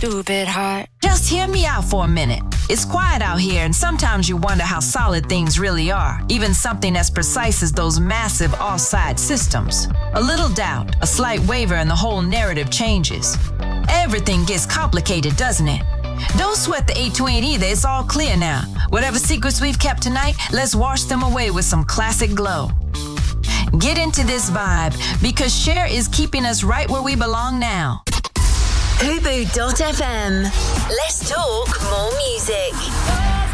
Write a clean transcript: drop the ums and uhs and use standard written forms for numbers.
stupid hot. Just hear me out for a minute. It's quiet out here, and sometimes you wonder how solid things really are, even something as precise as those massive offside systems. A little doubt, a slight waver, and the whole narrative changes. Everything gets complicated, doesn't it? Don't sweat the A2 ain't either. It's all clear now. Whatever secrets we've kept tonight, let's wash them away with some classic glow. Get into this vibe, because Cher is keeping us right where we belong now. Hubu.fm. Let's talk more music.